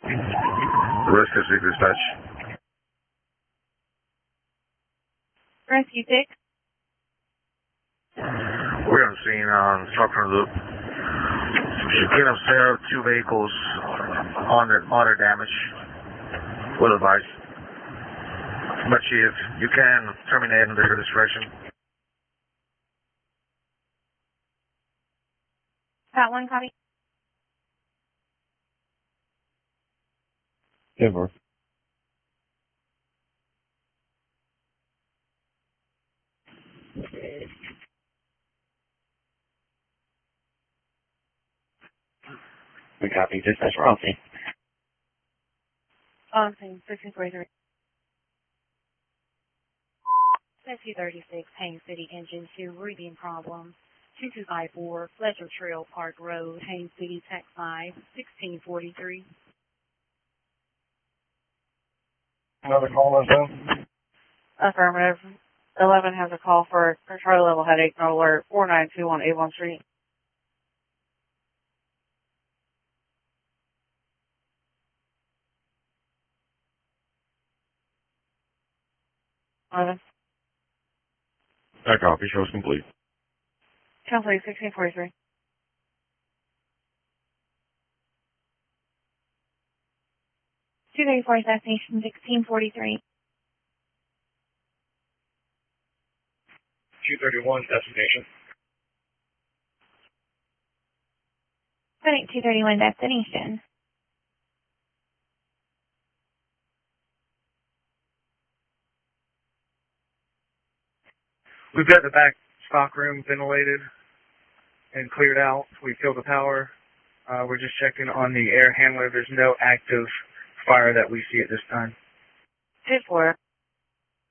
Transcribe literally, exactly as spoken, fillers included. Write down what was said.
Rescue six dispatch. Rescue six. We're on scene on Stockton Loop. Chicane observed two vehicles under other damage. Will advise. But Chief, you can terminate under your discretion. That one copy. Denver. We copy. Dispatch, we're on scene. On scene, sixteen forty-three. Rescue thirty-six, Haines City Engine two, reading problem. two two five four, Pleasure Trail Park Road, Haines City, Tech five, sixteen forty-three. Another call on phone? Affirmative. eleven has a call for control level headache, no alert, four nine two one Avon Street. eleven. That copy shows complete. Council sixteen forty-three. two thirty-four, destination sixteen forty-three. two thirty-one, destination. two thirty-one, destination. We've got the back stock room ventilated and cleared out. We filled the power. Uh, we're just checking on the air handler. There's no active fire that we see at this time. two four.